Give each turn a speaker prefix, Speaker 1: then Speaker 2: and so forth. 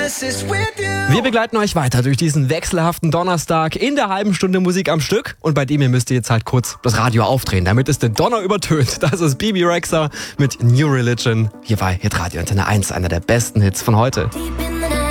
Speaker 1: Wir begleiten euch weiter durch diesen wechselhaften Donnerstag in der halben Stunde Musik am Stück. Und bei dem ihr müsst ihr jetzt halt kurz das Radio aufdrehen, damit es den Donner übertönt. Das ist Bebe Rexha mit New Religion hier bei Hitradio Antenne 1, einer der besten Hits von heute.
Speaker 2: Deep in